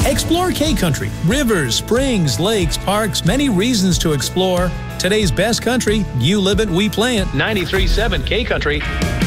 Explore K-Country. Rivers, springs, lakes, parks, many reasons to explore. Today's best country, you live it, we play it. 93.7 K-Country.